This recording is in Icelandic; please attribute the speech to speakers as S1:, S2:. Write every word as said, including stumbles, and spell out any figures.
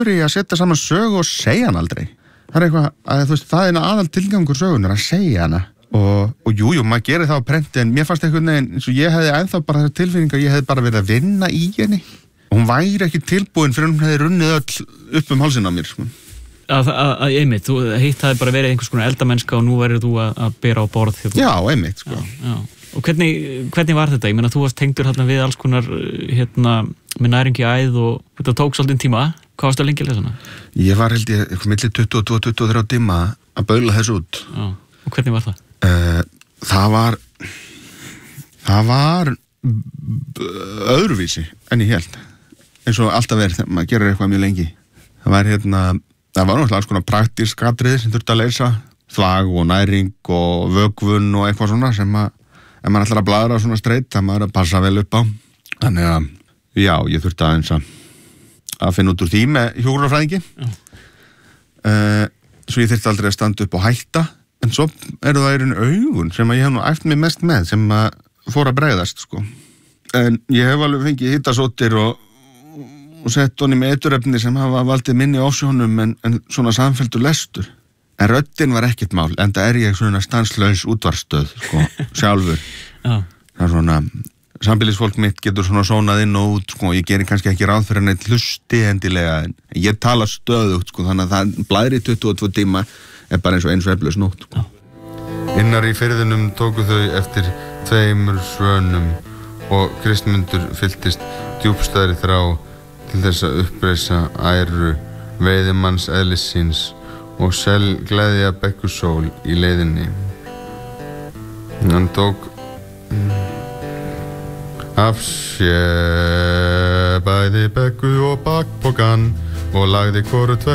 S1: í að setja saman sögu og segja hann aldrei. Það er eitthvað, að, þú veist, það er aðal tilgangur sögunar að segja hana. Og, og jú, jú, maður gerir það á prenti, en mér fannst einhvern veginn, eins og ég hefði ennþá bara það tilfinning að ég hefði bara verið að vinna í henni. Og hún væri ekki tilbúin fyrir hún hefði runnið öll upp um hálsinn á mér, sko.
S2: Að, að, að einmitt, þú hitt hafi bara verið einhvers konar eldamennska og nú verður þú að, að bera á borð.
S1: Já, einmitt, sko.
S2: Já, já. Og hvernig, hvernig var þetta? Ég meina, þú varst tengdur hérna við alls konar, hérna, með næringi æð og þetta tók svolítið tíma. Hvað varstu að lengi að lesa hana?
S1: Ég var held ég, eitthvað milli tuttugu og tvö til tuttugu og þrjú tíma að baula þessu út.
S2: Já, og hvernig var það?
S1: Uh, það var, það var öðruvísi en ég held. Eins og alltaf verið þegar maður gerir eitthvað mjög lengi. Það var hérna, það var náttúrulega alls konar praktísk atriði sem þurfti að leysa. Þvag og næring og vökvun og eitthvað svona sem að, ef maður ætlar að bladra svona streitt, það maður að passa vel upp á. Þannig að, já, ég þurfti aðeins að, að finna út úr því með hjúkrunarfræðingi. Uh, svo ég þurfti aldrei að standa upp og hætta. En svo eru það í raun augun sem að ég hef nú æft mig mest með, sem að fór að bregðast, sko. En ég hef alveg fengið hittasóttir og og sett honni með eiturefni sem hafa valdið minni ofsjónum en, en svona samfelldur lestur. En röddin var ekkert mál, enda er ég svona stanslaus útvarsstöð, sko, sjálfur.
S2: Já.
S1: Það er svona, sambýlisfólk mitt getur svona sónað inn og út, sko, ég gerir kannski ekki ráð fyrir neitt hlusti endilega, en ég tala stöðugt, sko, þannig að það blæðri tuttugu og tvö tíma er bara eins og eins svefnlaus nótt, sko. Innar í firðinum tóku þau eftir tveimur svönum og Kristmundur fylltist djúpstæðri þrá til þess að uppreisa æru veiðimanns eðlissins og selgleðja bekkusól í leiðinni. Hann tók af sér bæði bekku og bakpokann og lagði hvoru tveggja